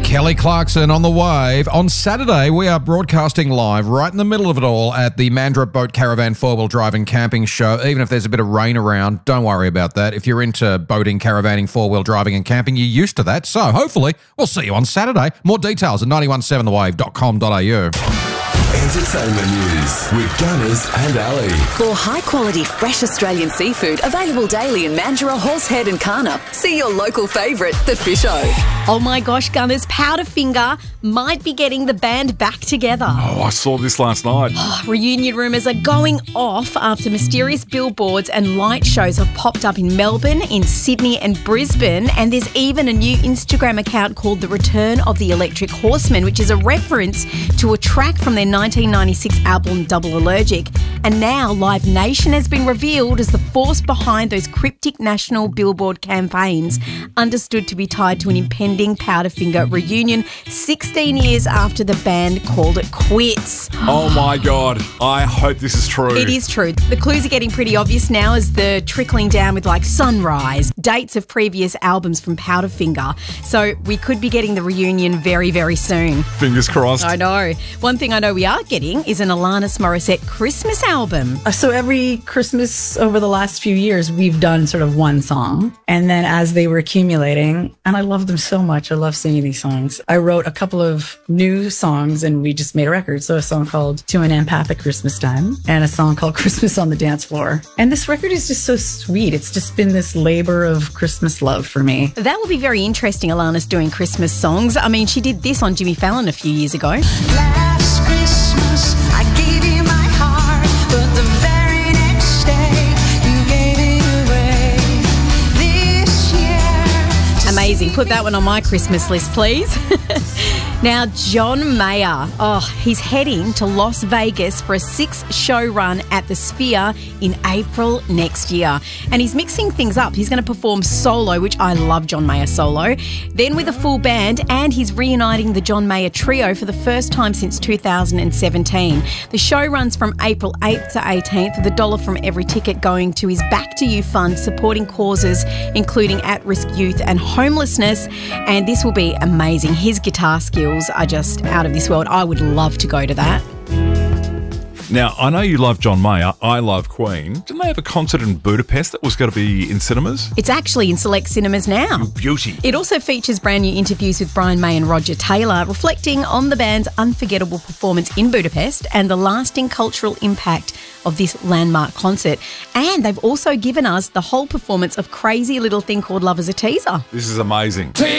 Kelly Clarkson on the wave. On Saturday, we are broadcasting live right in the middle of it all at the Mandurah Boat Caravan four-wheel driving camping show. Even if there's a bit of rain around, don't worry about that. If you're into boating, caravaning, four-wheel driving and camping, you're used to that. So hopefully we'll see you on Saturday. More details at 917thewave.com.au. Entertainment news with Gunners and Ali. For high-quality, fresh Australian seafood available daily in Mandurah, Horsehead and Karnup, see your local favourite, The Fish O. Oh my gosh, Gunners, Powderfinger might be getting the band back together. Oh, I saw this last night. Reunion rumours are going off after mysterious billboards and light shows have popped up in Melbourne, in Sydney and Brisbane, and there's even a new Instagram account called The Return of the Electric Horseman, which is a reference to a track from their 1996 album Double Allergic. And now Live Nation has been revealed as the force behind those cryptic national billboard campaigns, understood to be tied to an impending Powderfinger reunion 16 years after the band called it quits. Oh my God, I hope this is true. It is true. The clues are getting pretty obvious now as they're trickling down with like Sunrise, dates of previous albums from Powderfinger. So we could be getting the reunion very, very soon. Fingers crossed. I know. One thing I know we are getting is an Alanis Morissette Christmas album. So every Christmas over the last few years, we've done sort of one song. And then as they were accumulating, and I love them so much, I love singing these songs, I wrote a couple of new songs and we just made a record. So a song called To an Empathic Christmas Time and a song called Christmas on the Dance Floor. And this record is just so sweet. It's just been this labor of Christmas love for me. That will be very interesting, Alanis doing Christmas songs. I mean, she did this on Jimmy Fallon a few years ago. Last Christmas, I gave you my heart, but the very next day, you gave it away. This year... Amazing. Put that one on my Christmas list, please. Now, John Mayer, he's heading to Las Vegas for a 6-show run at the Sphere in April next year. And he's mixing things up. He's going to perform solo, which I love John Mayer solo, then with a full band, and he's reuniting the John Mayer Trio for the first time since 2017. The show runs from April 8th to 18th, with $1 from every ticket going to his Back to You fund, supporting causes including at-risk youth and homelessness. And this will be amazing. His guitar skills are just out of this world. I would love to go to that. Now, I know you love John Mayer. I love Queen. Didn't they have a concert in Budapest that was going to be in cinemas? It's actually in select cinemas now. Beauty. It also features brand new interviews with Brian May and Roger Taylor, reflecting on the band's unforgettable performance in Budapest and the lasting cultural impact of this landmark concert. And they've also given us the whole performance of Crazy Little Thing Called Love as a teaser. This is amazing.